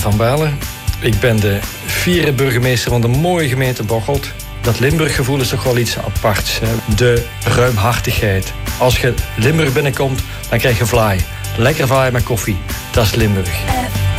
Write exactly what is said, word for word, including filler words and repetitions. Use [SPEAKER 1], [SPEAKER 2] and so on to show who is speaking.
[SPEAKER 1] van Balen. Ik ben de vierde burgemeester van de mooie gemeente Bocholt. Dat Limburggevoel is toch wel iets aparts. Hè? De ruimhartigheid. Als je Limburg binnenkomt, dan krijg je vlaai. Lekker vlaai met koffie. Dat is Limburg.